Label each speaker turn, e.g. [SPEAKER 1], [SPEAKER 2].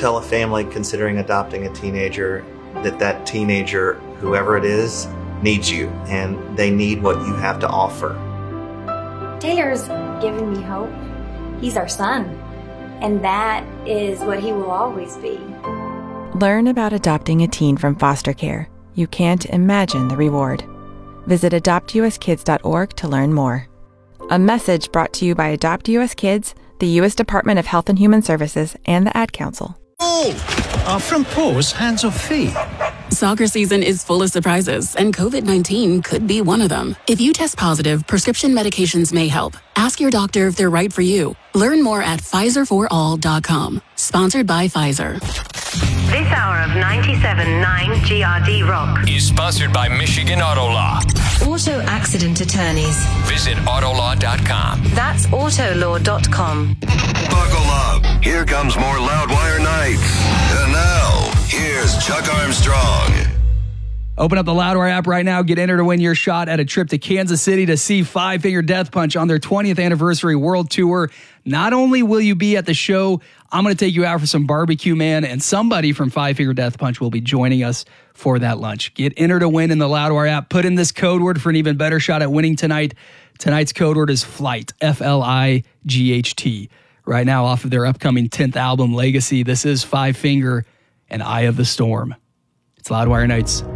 [SPEAKER 1] tell a family considering adopting a teenager that teenager, whoever it is, needs you, and they need what you have to offer.
[SPEAKER 2] Taylor's given me hope. He's our son, and that is what he will always be.
[SPEAKER 3] Learn about adopting a teen from foster care. You can't imagine the reward. Visit adoptuskids.org to learn more. A message brought to you by Adopt US Kids, the U.S. Department of Health and Human Services, and the Ad Council.
[SPEAKER 4] Our front paws, hands off feet.
[SPEAKER 5] Soccer season is full of surprises, and COVID-19 could be one of them. If you test positive, prescription medications may help. Ask your doctor if they're right for you. Learn more at PfizerForAll.com. Sponsored by Pfizer.
[SPEAKER 6] This hour of 97.9 GRD Rock
[SPEAKER 7] is sponsored by Michigan Auto Law.
[SPEAKER 6] Auto Accident Attorneys.
[SPEAKER 7] Visit Autolaw.com.
[SPEAKER 6] That's Autolaw.com.
[SPEAKER 8] Buckle up. Here comes more Loudwire Nights. And now, here's Chuck Armstrong.
[SPEAKER 9] Open up the Loudwire app right now. Get entered to win your shot at a trip to Kansas City to see Five Finger Death Punch on their 20th anniversary world tour. Not only will you be at the show, I'm going to take you out for some barbecue, man, and somebody from Five Finger Death Punch will be joining us for that lunch. Get entered to win in the Loudwire app. Put in this code word for an even better shot at winning tonight. Tonight's code word is FLIGHT, F-L-I-G-H-T. Right now, off of their upcoming 10th album, Legacy, this is Five Finger and Eye of the Storm. It's Loudwire Nights.